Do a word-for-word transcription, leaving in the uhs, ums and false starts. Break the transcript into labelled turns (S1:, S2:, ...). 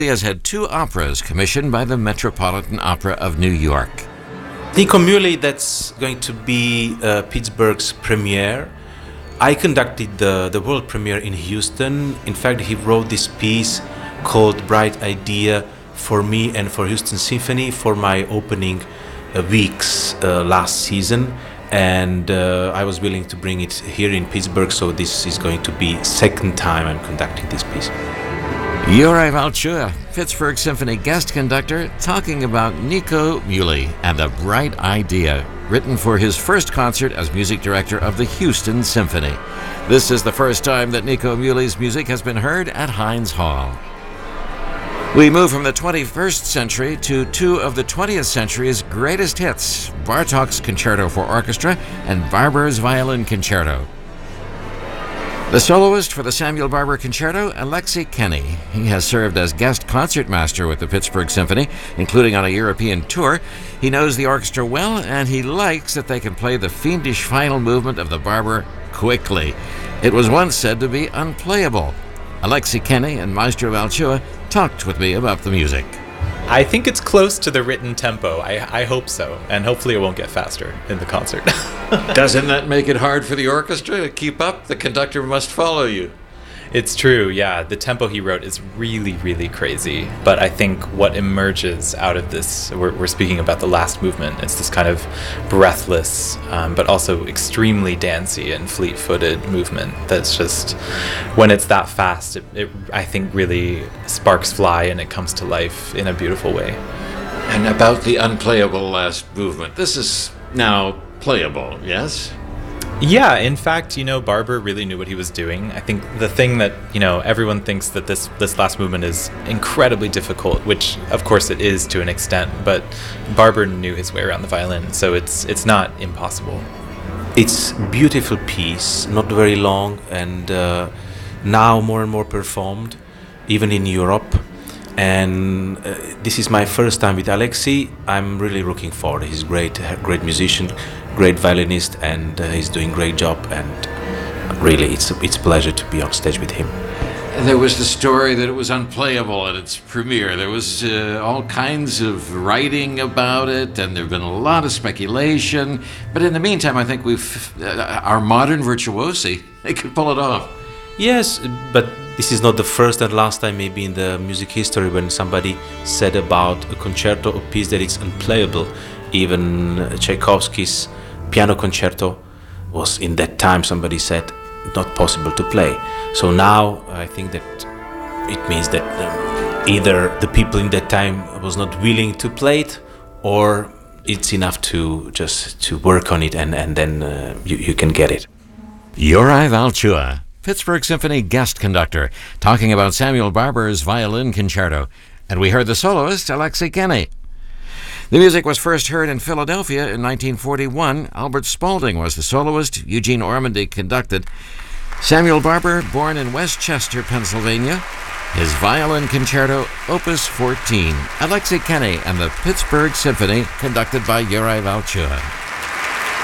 S1: He has had two operas commissioned by the Metropolitan Opera of New York.
S2: Nico Muhly, that's going to be uh, Pittsburgh's premiere. I conducted the, the world premiere in Houston. In fact, he wrote this piece called Bright Idea for me and for Houston Symphony for my opening uh, weeks uh, last season. And uh, I was willing to bring it here in Pittsburgh, so this is going to be second time I'm conducting this piece.
S1: Juraj Valchua, Pittsburgh Symphony guest conductor, talking about Nico Muhly and A Bright Idea, written for his first concert as music director of the Houston Symphony. This is the first time that Nico Muhly's music has been heard at Heinz Hall. We move from the twenty-first century to two of the twentieth century's greatest hits, Bartók's Concerto for Orchestra and Barber's Violin Concerto. The soloist for the Samuel Barber Concerto, Alexei Kenny. He has served as guest concertmaster with the Pittsburgh Symphony, including on a European tour. He knows the orchestra well, and he likes that they can play the fiendish final movement of the Barber quickly. It was once said to be unplayable. Alexei Kenny and Maestro Valchua talked with me about the music.
S3: I think it's close to the written tempo. I, I hope so, and hopefully it won't get faster in the concert.
S1: Doesn't that make it hard for the orchestra to keep up? The conductor must follow you.
S3: It's true, yeah. The tempo he wrote is really, really crazy. But I think what emerges out of this, we're, we're speaking about the last movement, it's this kind of breathless, um, but also extremely dancey and fleet-footed movement that's just, when it's that fast, it, it I think really sparks fly and it comes to life in a beautiful way.
S1: And about the unplayable last movement, this is now playable, yes?
S3: Yeah, in fact, you know, Barber really knew what he was doing. I think the thing that, you know, everyone thinks that this, this last movement is incredibly difficult, which of course it is to an extent, but Barber knew his way around the violin, so it's it's not impossible.
S2: It's a beautiful piece, not very long, and uh, now more and more performed, even in Europe. And uh, this is my first time with Alexei. I'm really looking forward. He's great, a great musician, great violinist, and uh, he's doing a great job. And really, it's a, it's a pleasure to be on stage with him.
S1: There was the story that it was unplayable at its premiere. There was uh, all kinds of writing about it, and there have been a lot of speculation. But in the meantime, I think we've uh, our modern virtuosi, they could pull it off.
S2: Yes, but this is not the first and last time maybe in the music history when somebody said about a concerto, a piece that it's unplayable. Even Tchaikovsky's piano concerto was in that time, somebody said, not possible to play. So now I think that it means that um, either the people in that time was not willing to play it, or it's enough to just to work on it and, and then uh, you, you can get it.
S1: Juraj Valchua, Pittsburgh Symphony guest conductor, talking about Samuel Barber's Violin Concerto. And we heard the soloist, Alexei Kenny. The music was first heard in Philadelphia in nineteen forty-one. Albert Spaulding was the soloist. Eugene Ormandy conducted. Samuel Barber, born in Westchester, Pennsylvania. His Violin Concerto, Opus fourteen. Alexei Kenny and the Pittsburgh Symphony, conducted by Juraj Valchua.